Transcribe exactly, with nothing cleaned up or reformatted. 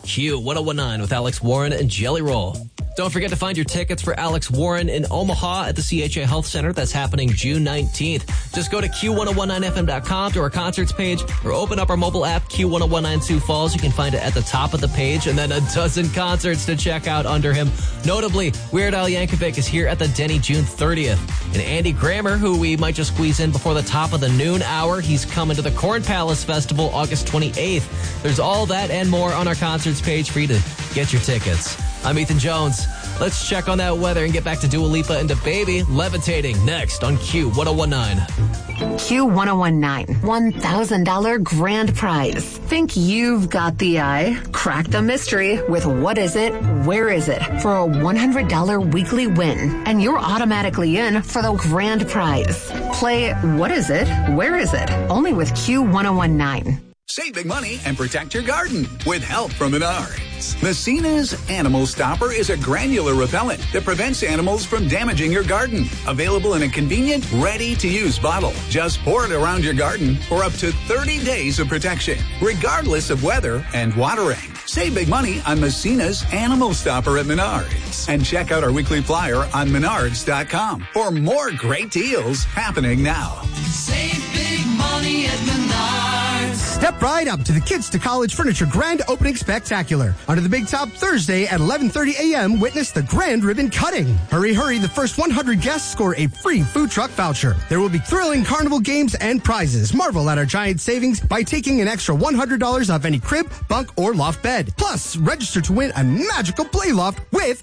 Q one oh one nine with Alex Warren and Jelly Roll. Don't forget to find your tickets for Alex Warren in Omaha at the C H A Health Center. That's happening June nineteenth. Just go to Q ten nineteen F M dot com to our concerts page or open up our mobile app, Q ten nineteen Sioux Falls. You can find it at the top of the page, and then a dozen concerts to check out under him. Notably, Weird Al Yankovic is here at the Denny June thirtieth. And Andy Grammer, who we might just squeeze in before the top of the noon hour, he's coming to the Corn Palace Festival August twenty-eighth. There's all that and more on our concerts page for you to get your tickets. I'm Ethan Jones. Let's check on that weather and get back to Dua Lipa and DaBaby levitating next on Q ten nineteen. Q ten nineteen, one thousand dollars grand prize. Think you've got the eye? Crack the mystery with What Is It, Where Is It for a one hundred dollars weekly win. And you're automatically in for the grand prize. Play What Is It, Where Is It? Only with Q ten nineteen. Save big money and protect your garden with help from Menards. Messina's Animal Stopper is a granular repellent that prevents animals from damaging your garden. Available in a convenient, ready-to-use bottle. Just pour it around your garden for up to thirty days of protection, regardless of weather and watering. Save big money on Messina's Animal Stopper at Menards. And check out our weekly flyer on menards dot com for more great deals happening now. Save big money at Menards. Step right up to the Kids to College Furniture Grand Opening Spectacular. Under the Big Top Thursday at eleven thirty a.m., witness the grand ribbon cutting. Hurry, hurry, the first one hundred guests score a free food truck voucher. There will be thrilling carnival games and prizes. Marvel at our giant savings by taking an extra one hundred dollars off any crib, bunk, or loft bed. Plus, register to win a magical play loft with